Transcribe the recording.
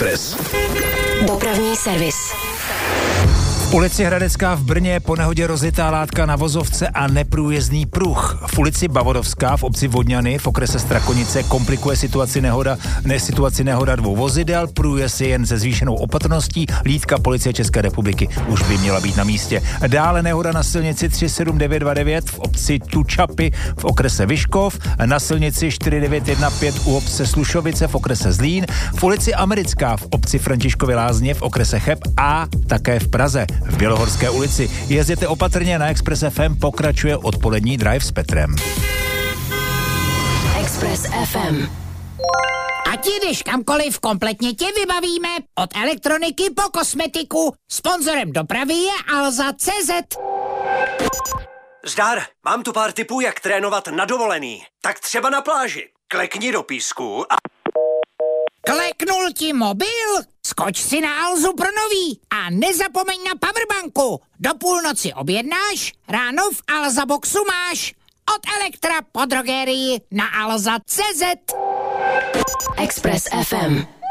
Express. Dopravní servis. V ulici Hradecká v Brně po nehodě rozlitá látka na vozovce a neprůjezdný pruh. V ulici Bavorovská v obci Vodňany v okrese Strakonice komplikuje situaci nehoda dvou vozidel. Průjezd je jen se zvýšenou opatrností. Hlídka policie České republiky už by měla být na místě. Dále nehoda na silnici 37929 v obci Tučapy v okrese Vyškov, na silnici 4915 u obce Slušovice v okrese Zlín, v ulici Americká v obci Františkovy Lázně v okrese Cheb a také v Praze v Bělohorské ulici. Jezděte opatrně, na Express FM pokračuje odpolední drive s Petrem. Express FM. Ať jdeš kamkoliv, kompletně tě vybavíme. Od elektroniky po kosmetiku. Sponzorem dopravy je Alza.cz. Zdar, mám tu pár tipů, jak trénovat na dovolený. Tak třeba na pláži. Klekni do písku a... Kleknul ti mobil? Skoč si na Alzu pro nový a nezapomeň na powerbanku. Do půlnoci objednáš, ráno v Alza Boxu máš. Od Elektra po drogerii na Alza.cz. Express FM.